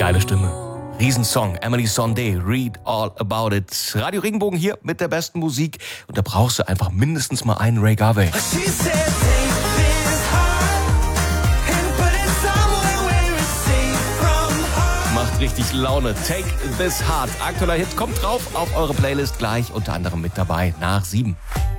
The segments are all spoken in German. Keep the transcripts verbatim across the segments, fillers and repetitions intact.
Geile Stimme. Riesensong, Emily Sondé, Read All About It. Radio Regenbogen hier mit der besten Musik. Und da brauchst du einfach mindestens mal einen Ray Garvey. Macht richtig Laune. Take This Heart. Aktueller Hit kommt drauf auf eure Playlist gleich. Unter anderem mit dabei nach sieben.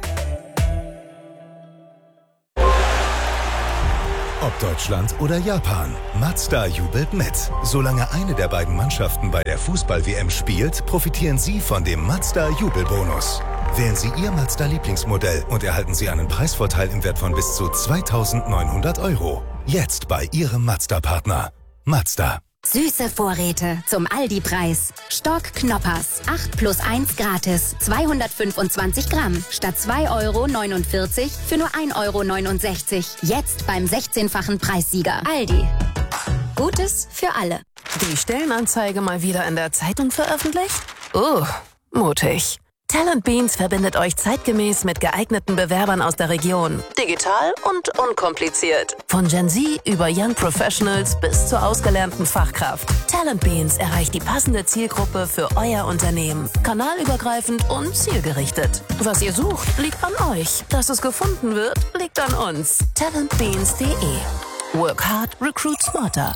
Ob Deutschland oder Japan, Mazda jubelt mit. Solange eine der beiden Mannschaften bei der Fußball-W M spielt, profitieren Sie von dem Mazda-Jubelbonus. Wählen Sie Ihr Mazda-Lieblingsmodell und erhalten Sie einen Preisvorteil im Wert von bis zu zweitausendneunhundert Euro. Jetzt bei Ihrem Mazda-Partner. Mazda. Süße Vorräte zum Aldi-Preis. Stock Knoppers. acht plus eins gratis. zweihundertfünfundzwanzig Gramm. Statt zwei Euro neunundvierzig für nur ein Euro neunundsechzig. Jetzt beim sechzehnfachen Preissieger. Aldi. Gutes für alle. Die Stellenanzeige mal wieder in der Zeitung veröffentlicht? Oh, mutig. Talent Beans verbindet euch zeitgemäß mit geeigneten Bewerbern aus der Region. Digital und unkompliziert. Von Gen Z über Young Professionals bis zur ausgelernten Fachkraft. Talent Beans erreicht die passende Zielgruppe für euer Unternehmen. Kanalübergreifend und zielgerichtet. Was ihr sucht, liegt an euch. Dass es gefunden wird, liegt an uns. talentbeans punkt de. Work hard, recruit smarter.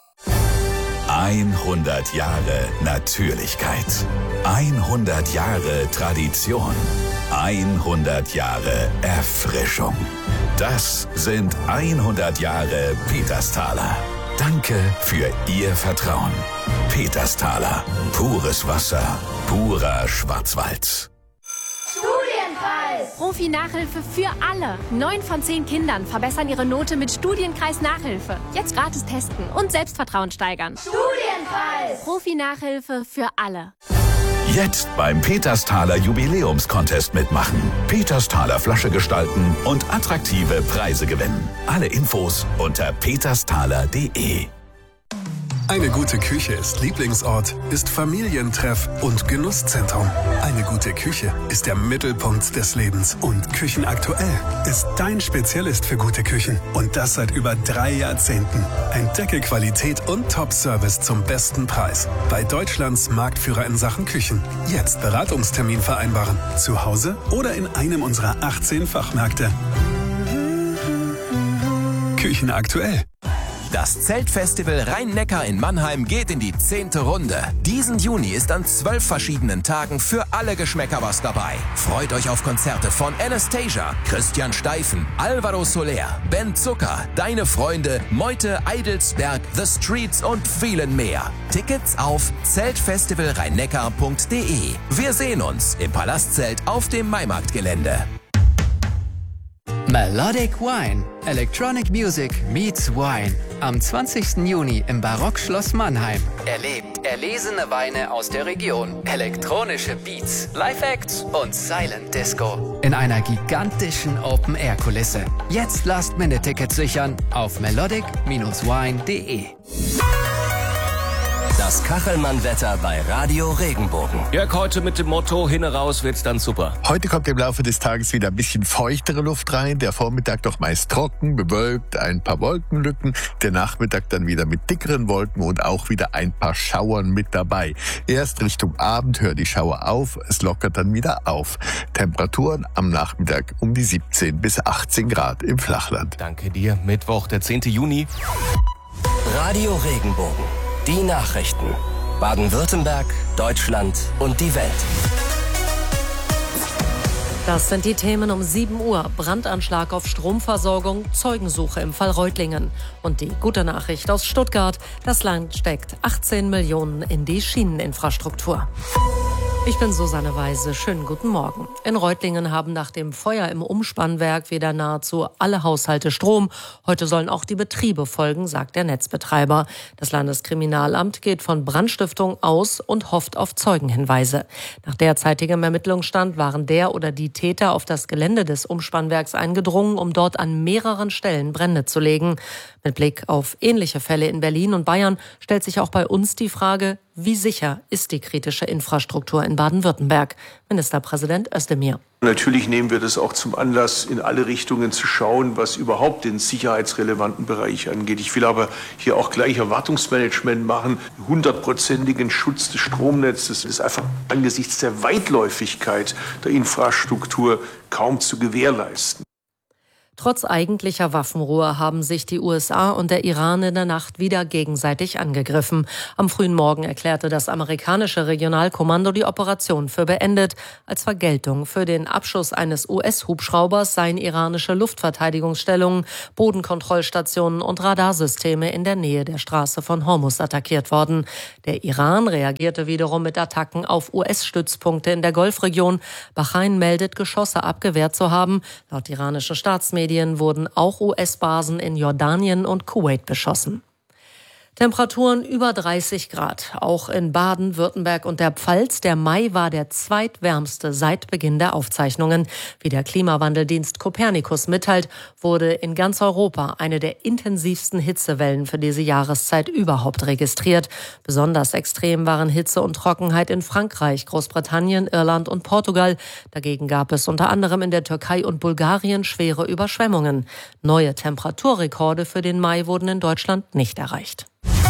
hundert Jahre Natürlichkeit. hundert Jahre Tradition. hundert Jahre Erfrischung. Das sind hundert Jahre Petersthaler. Danke für Ihr Vertrauen. Petersthaler. Pures Wasser. Purer Schwarzwald. Profi-Nachhilfe für alle. Neun von zehn Kindern verbessern ihre Note mit Studienkreis-Nachhilfe. Jetzt gratis testen und Selbstvertrauen steigern. Studienkreis! Profi-Nachhilfe für alle. Jetzt beim Petersthaler Jubiläumscontest mitmachen. Petersthaler Flasche gestalten und attraktive Preise gewinnen. Alle Infos unter petersthaler punkt de. Eine gute Küche ist Lieblingsort, ist Familientreff und Genusszentrum. Eine gute Küche ist der Mittelpunkt des Lebens. Und Küchenaktuell ist dein Spezialist für gute Küchen. Und das seit über drei Jahrzehnten. Entdecke Qualität und Top-Service zum besten Preis. Bei Deutschlands Marktführer in Sachen Küchen. Jetzt Beratungstermin vereinbaren. Zu Hause oder in einem unserer achtzehn Fachmärkte. Küchenaktuell. Das Zeltfestival Rhein-Neckar in Mannheim geht in die zehnte Runde. Diesen Juni ist an zwölf verschiedenen Tagen für alle Geschmäcker was dabei. Freut euch auf Konzerte von Anastasia, Christian Steifen, Alvaro Soler, Ben Zucker, Deine Freunde, Meute, Eidelsberg, The Streets und vielen mehr. Tickets auf zeltfestival rheinneckar punkt de. Wir sehen uns im Palastzelt auf dem Maimarktgelände. Melodic Wine. Electronic Music meets Wine. Am zwanzigsten Juni im Barockschloss Mannheim. Erlebt erlesene Weine aus der Region, elektronische Beats, Live-Acts und Silent Disco. In einer gigantischen Open-Air-Kulisse. Jetzt Last-Minute-Tickets sichern auf melodic Bindestrich wine punkt de. Das Kachelmann-Wetter bei Radio Regenbogen. Jörg, heute mit dem Motto, hinne raus wird's dann super. Heute kommt im Laufe des Tages wieder ein bisschen feuchtere Luft rein. Der Vormittag doch meist trocken, bewölkt, ein paar Wolkenlücken. Der Nachmittag dann wieder mit dickeren Wolken und auch wieder ein paar Schauern mit dabei. Erst Richtung Abend hören die Schauer auf, es lockert dann wieder auf. Temperaturen am Nachmittag um die siebzehn bis achtzehn Grad im Flachland. Danke dir. Mittwoch, der zehnte Juni. Radio Regenbogen. Die Nachrichten. Baden-Württemberg, Deutschland und die Welt. Das sind die Themen um sieben Uhr. Brandanschlag auf Stromversorgung, Zeugensuche im Fall Reutlingen. Und die gute Nachricht aus Stuttgart. Das Land steckt achtzehn Millionen in die Schieneninfrastruktur. Ich bin Susanne Weise. Schönen guten Morgen. In Reutlingen haben nach dem Feuer im Umspannwerk wieder nahezu alle Haushalte Strom. Heute sollen auch die Betriebe folgen, sagt der Netzbetreiber. Das Landeskriminalamt geht von Brandstiftung aus und hofft auf Zeugenhinweise. Nach derzeitigem Ermittlungsstand waren der oder die Täter auf das Gelände des Umspannwerks eingedrungen, um dort an mehreren Stellen Brände zu legen. Mit Blick auf ähnliche Fälle in Berlin und Bayern stellt sich auch bei uns die Frage, wie sicher ist die kritische Infrastruktur in Baden-Württemberg? Ministerpräsident Özdemir. Natürlich nehmen wir das auch zum Anlass, in alle Richtungen zu schauen, was überhaupt den sicherheitsrelevanten Bereich angeht. Ich will aber hier auch gleich Erwartungsmanagement machen. Hundertprozentigen Schutz des Stromnetzes ist einfach angesichts der Weitläufigkeit der Infrastruktur kaum zu gewährleisten. Trotz eigentlicher Waffenruhe haben sich die U S A und der Iran in der Nacht wieder gegenseitig angegriffen. Am frühen Morgen erklärte das amerikanische Regionalkommando die Operation für beendet. Als Vergeltung für den Abschuss eines U S-Hubschraubers seien iranische Luftverteidigungsstellungen, Bodenkontrollstationen und Radarsysteme in der Nähe der Straße von Hormuz attackiert worden. Der Iran reagierte wiederum mit Attacken auf U S-Stützpunkte in der Golfregion. Bahrain meldet, Geschosse abgewehrt zu haben. Laut iranischen Staatsmedien wurden auch U S-Basen in Jordanien und Kuwait beschossen. Temperaturen über dreißig Grad, auch in Baden-Württemberg und der Pfalz. Der Mai war der zweitwärmste seit Beginn der Aufzeichnungen. Wie der Klimawandeldienst Copernicus mitteilt, wurde in ganz Europa eine der intensivsten Hitzewellen für diese Jahreszeit überhaupt registriert. Besonders extrem waren Hitze und Trockenheit in Frankreich, Großbritannien, Irland und Portugal. Dagegen gab es unter anderem in der Türkei und Bulgarien schwere Überschwemmungen. Neue Temperaturrekorde für den Mai wurden in Deutschland nicht erreicht.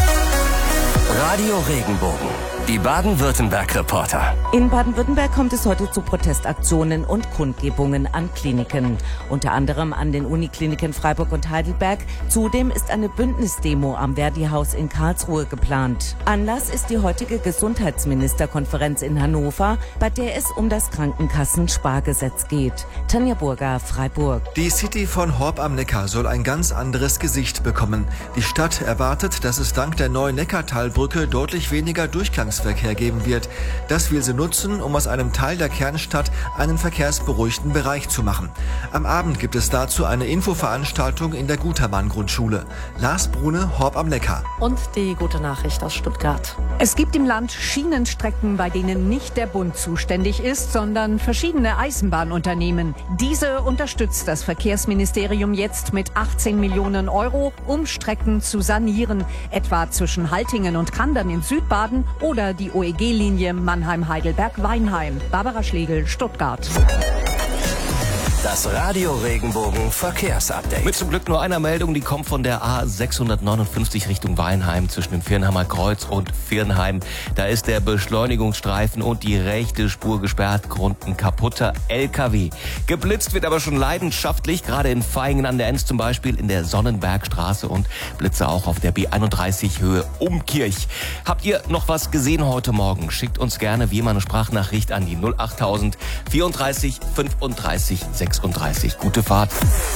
Radio Regenbogen, die Baden-Württemberg-Reporter. In Baden-Württemberg kommt es heute zu Protestaktionen und Kundgebungen an Kliniken. Unter anderem an den Unikliniken Freiburg und Heidelberg. Zudem ist eine Bündnisdemo am Verdi-Haus in Karlsruhe geplant. Anlass ist die heutige Gesundheitsministerkonferenz in Hannover, bei der es um das Krankenkassenspargesetz geht. Tanja Burger, Freiburg. Die City von Horb am Neckar soll ein ganz anderes Gesicht bekommen. Die Stadt erwartet, dass es dank der neuen Neckartalbrücke deutlich weniger Durchgangsverkehr geben wird. Das will sie nutzen, um aus einem Teil der Kernstadt einen verkehrsberuhigten Bereich zu machen. Am Abend gibt es dazu eine Infoveranstaltung in der Gutermann-Grundschule. Lars Brune, Horb am Neckar. Und die gute Nachricht aus Stuttgart. Es gibt im Land Schienenstrecken, bei denen nicht der Bund zuständig ist, sondern verschiedene Eisenbahnunternehmen. Diese unterstützt das Verkehrsministerium jetzt mit achtzehn Millionen Euro, um Strecken zu sanieren. Etwa zwischen Haltingen und Kandern in Südbaden oder die O E G-Linie Mannheim-Heidelberg-Weinheim. Barbara Schlegel, Stuttgart. Das Radio Regenbogen Verkehrsupdate. Mit zum Glück nur einer Meldung, die kommt von der A sechshundertneunundfünfzig Richtung Weinheim zwischen dem Viernheimer Kreuz und Viernheim. Da ist der Beschleunigungsstreifen und die rechte Spur gesperrt, Grund ein kaputter L K W. Geblitzt wird aber schon leidenschaftlich, gerade in Vaihingen an der Enz zum Beispiel, in der Sonnenbergstraße und Blitze auch auf der B einunddreißig Höhe Umkirch. Habt ihr noch was gesehen heute Morgen? Schickt uns gerne wie immer eine Sprachnachricht an die null achttausend vierunddreißig fünfunddreißig sechsunddreißig. Gute Fahrt.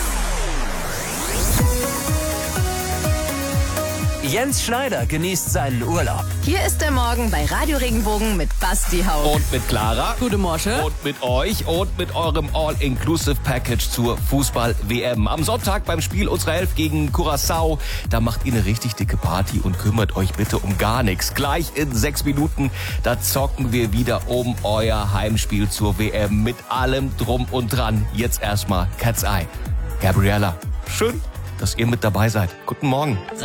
Jens Schneider genießt seinen Urlaub. Hier ist der Morgen bei Radio Regenbogen mit Basti Hauch. Und mit Clara. Gute Morgen. Und mit euch und mit eurem All-Inclusive-Package zur Fußball-W M. Am Sonntag beim Spiel unserer Elf gegen Curaçao. Da macht ihr eine richtig dicke Party und kümmert euch bitte um gar nichts. Gleich in sechs Minuten, da zocken wir wieder um euer Heimspiel zur W M mit allem drum und dran. Jetzt erstmal Cat's Eye. Gabriella, schön, dass ihr mit dabei seid. Guten Morgen.